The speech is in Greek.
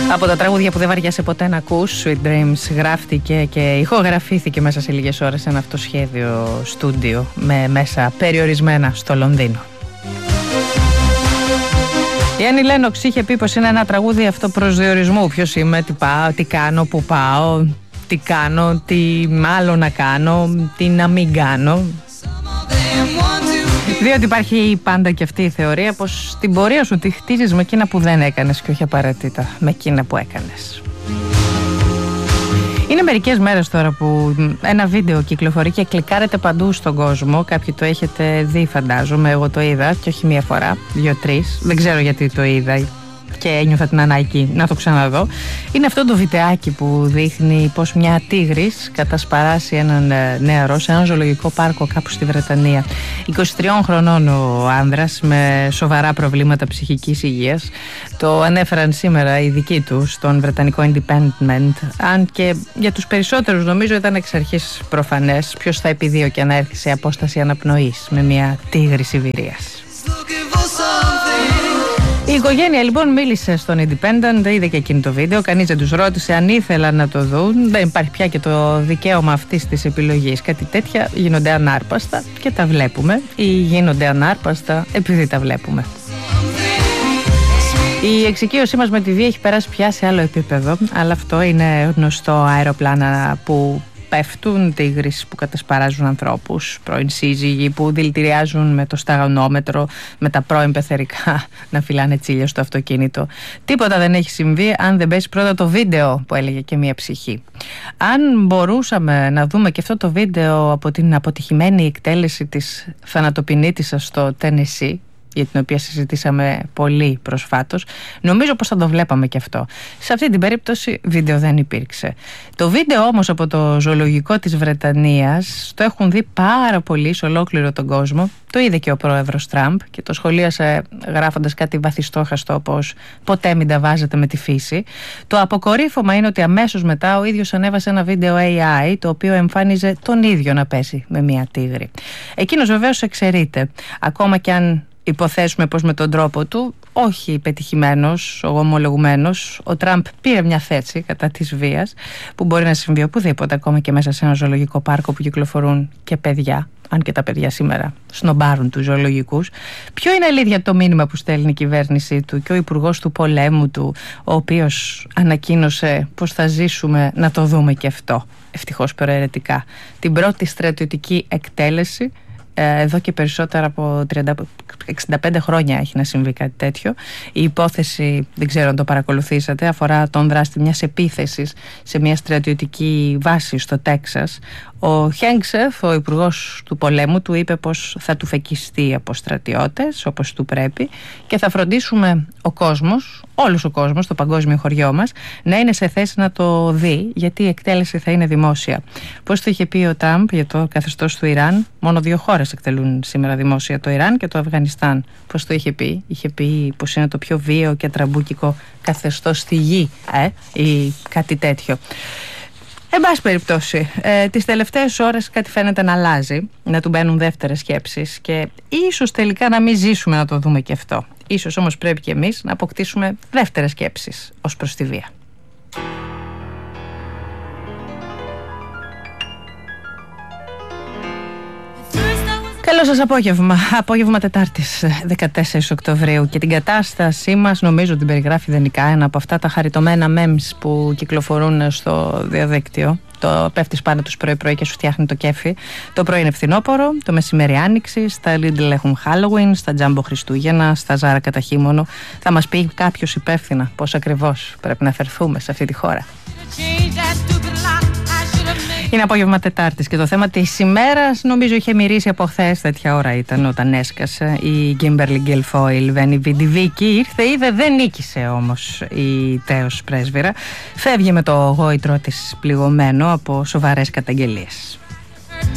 Από τα τραγούδια που δεν βαριάσαι ποτέ να ακούς, Sweet Dreams γράφτηκε και ηχογραφήθηκε μέσα σε λίγες ώρες σε ένα αυτοσχέδιο στούντιο με μέσα περιορισμένα στο Λονδίνο. Η Annie Lennox είχε πει πως είναι ένα τραγούδι αυτοπροσδιορισμού. Ποιος είμαι, τι πάω, τι κάνω, πού πάω, τι κάνω, τι μάλλον να κάνω, τι να μην κάνω. Διότι υπάρχει πάντα και αυτή η θεωρία πως την πορεία σου τη χτίζεις με εκείνα που δεν έκανες και όχι απαραίτητα με εκείνα που έκανες. Είναι μερικές μέρες τώρα που ένα βίντεο κυκλοφορεί και κλικάρετε παντού στον κόσμο. Κάποιοι το έχετε δει, φαντάζομαι. Εγώ το είδα και όχι μία φορά, 2-3. Δεν ξέρω γιατί το είδα και ένιωθα την ανάγκη να το ξαναδώ. Είναι αυτό το βιντεάκι που δείχνει πως μια τίγρης κατασπαράσει έναν νεαρό σε ένα ζωολογικό πάρκο κάπου στη Βρετανία. 23 χρονών ο άνδρας με σοβαρά προβλήματα ψυχικής υγείας. Το ανέφεραν σήμερα οι δικοί του στον βρετανικό Independent, αν και για τους περισσότερους νομίζω ήταν εξ αρχής προφανές ποιος θα επιδίωκε να έρθει σε απόσταση αναπνοής με μια τίγρη Σιβηρίας. Η οικογένεια λοιπόν μίλησε στον Independent, είδε και εκείνο το βίντεο, κανείς δεν τους ρώτησε αν ήθελαν να το δουν, δεν υπάρχει πια και το δικαίωμα αυτής της επιλογής. Κάτι τέτοια γίνονται ανάρπαστα και τα βλέπουμε ή γίνονται ανάρπαστα επειδή τα βλέπουμε. Η εξοικείωσή μας με τη βία έχει περάσει πια σε άλλο επίπεδο, αλλά αυτό είναι γνωστό. Αεροπλάνα που πέφτουν, τίγρεις που κατασπαράζουν ανθρώπους, πρώην σύζυγοι που δηλητηριάζουν με το σταγονόμετρο, με τα πρώην πεθερικά να φυλάνε τσίλια στο αυτοκίνητο. Τίποτα δεν έχει συμβεί αν δεν πέσει πρώτα το βίντεο που έλεγε και μία ψυχή. Αν μπορούσαμε να δούμε και αυτό το βίντεο από την αποτυχημένη εκτέλεση της θανατοποινήτισσας στο Τένεσσι, για την οποία συζητήσαμε πολύ προσφάτως, νομίζω πως θα το βλέπαμε και αυτό. Σε αυτή την περίπτωση βίντεο δεν υπήρξε. Το βίντεο όμως από το ζωολογικό της Βρετανίας το έχουν δει πάρα πολύ σε ολόκληρο τον κόσμο. Το είδε και ο πρόεδρος Τραμπ και το σχολίασε γράφοντας κάτι βαθιστόχαστο όπως «Ποτέ μην τα βάζετε με τη φύση». Το αποκορύφωμα είναι ότι αμέσως μετά ο ίδιος ανέβασε ένα βίντεο AI το οποίο εμφάνιζε τον ίδιο να πέσει με μια τίγρη. Εκείνος βεβαίως εξαιρείται, ακόμα κι αν υποθέσουμε πως με τον τρόπο του, όχι πετυχημένος, ομολογουμένος, ο Τραμπ πήρε μια θέση κατά της βίας που μπορεί να συμβεί οπουδήποτε, ακόμα και μέσα σε ένα ζωολογικό πάρκο που κυκλοφορούν και παιδιά, αν και τα παιδιά σήμερα σνομπάρουν τους ζωολογικούς. Ποιο είναι αλήθεια το μήνυμα που στέλνει η κυβέρνησή του και ο υπουργός του πολέμου του, ο οποίος ανακοίνωσε πως θα ζήσουμε να το δούμε και αυτό, ευτυχώς προαιρετικά, την πρώτη στρατιωτική εκτέλεση εδώ και περισσότερα από 65 χρόνια έχει να συμβεί κάτι τέτοιο. Η υπόθεση, δεν ξέρω αν το παρακολουθήσατε, αφορά τον δράστη μιας επίθεσης σε μια στρατιωτική βάση στο Τέξας. Ο Χέγξεφ, ο υπουργός του πολέμου, του είπε πως θα του φεκιστεί από στρατιώτες όπως του πρέπει και θα φροντίσουμε ο κόσμος, όλος ο κόσμος, το παγκόσμιο χωριό μας, να είναι σε θέση να το δει, γιατί η εκτέλεση θα είναι δημόσια. Πώς το είχε πει ο Τραμπ για το καθεστώς του Ιράν? Μόνο 2 χώρες εκτελούν σήμερα δημόσια, το Ιράν και το Αφγανιστάν. Πώς το είχε πει? Είχε πει πως είναι το πιο βίαιο και τραμπούκικο καθεστώς στη γη, ή κάτι τέτοιο. Εν πάση περιπτώσει, τις τελευταίες ώρες κάτι φαίνεται να αλλάζει, να του μπαίνουν δεύτερες σκέψεις και ίσως τελικά να μην ζήσουμε να το δούμε και αυτό. Ίσως όμως πρέπει και εμείς να αποκτήσουμε δεύτερες σκέψεις ως προς τη βία. Καλό σας απόγευμα. Απόγευμα Τετάρτης 14 Οκτωβρίου και την κατάστασή μας νομίζω την περιγράφει ιδανικά ένα από αυτά τα χαριτωμένα memes που κυκλοφορούν στο διαδίκτυο. Το πέφτεις πάνω τους πρωί-πρωί και σου φτιάχνει το κέφι. Το πρωί είναι φθινόπωρο, το μεσημέρι άνοιξη, στα Lidl έχουν Halloween, στα Jumbo Χριστούγεννα, στα Zara κατά χειμώνο. Θα μας πει κάποιος υπεύθυνα πώς ακριβώς πρέπει να φερθούμε σε αυτή τη χώρα. Είναι απόγευμα Τετάρτης και το θέμα της ημέρας νομίζω είχε μυρίσει από χθες, τέτοια ώρα ήταν όταν έσκασε η Kimberly Guilfoyle. Βαίνει Βιντιβίκη, ήρθε, είδε, δεν νίκησε όμως η τέος πρέσβυρα. Φεύγει με το γόητρο της πληγωμένο από σοβαρές καταγγελίες.